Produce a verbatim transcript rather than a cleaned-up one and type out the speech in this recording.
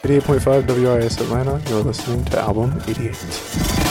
eighty-eight point five W I S Atlanta. You're listening to Album eighty-eight.